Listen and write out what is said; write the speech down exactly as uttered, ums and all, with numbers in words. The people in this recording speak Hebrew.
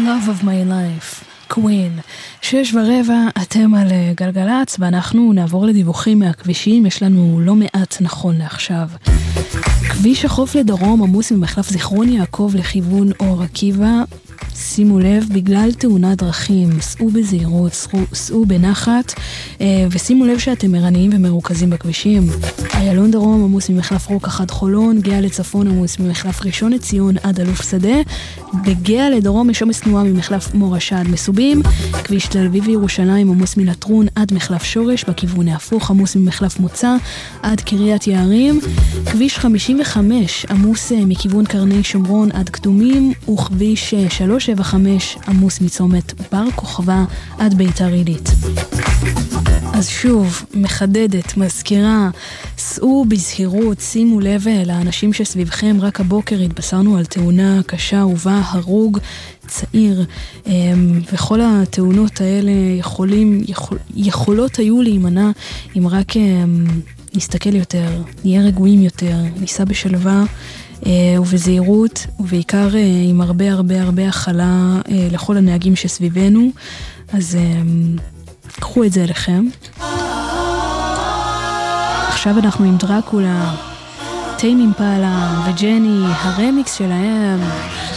Love of my life, קווין. שש ורבע, אתם על גלגלץ, ואנחנו נעבור לדיווחים מהכבישים. יש לנו לא מעט נכון לעכשיו. כביש החוף לדרום עמוס ממחלף זיכרון יעקב לכיוון אור עקיבא. שימו לב, בגלל תאונת דרכים, סעו בזהירות, סעו בנחת, ושימו לב שאתם ערניים ומרוכזים בכבישים. איילון דרום עמוס ממחלף רוקח עד חולון, גאה לצפון עמוס ממחלף ראשון לציון עד אלוף שדה, בגאה לדרום יש עומס תנועה ממחלף מורשה עד מסובים, כביש תל אביב וירושלים עמוס מלטרון עד מחלף שורש, בכיוון ההפוך עמוס ממחלף מוצא עד קריית יערים, כביש חמישים וחמש עמוס מכיוון קרני שומרון עד קדומים, וכביש שלוש שבע חמש עמוס מצומת בר כוכבא עד ביתר עילית. אז שוב, מחדדת, מזכירה, סעו בזהירות, שימו לב לאנשים שסביבכם. רק הבוקר התבשרנו על תאונה קשה ובה הרוג צעיר, וכל התאונות האלה יכולים, יכול, יכולות היו להימנע אם רק נסתכל יותר, נהיה רגועים יותר, ניסע בשלווה ובזהירות, ובעיקר עם הרבה הרבה הרבה הכלה לכל הנהגים שסביבנו. אז קחו את זה אליכם. עכשיו אנחנו עם דרקולה, טיימ אימפלה וג'ני, הרמיקס שלהם.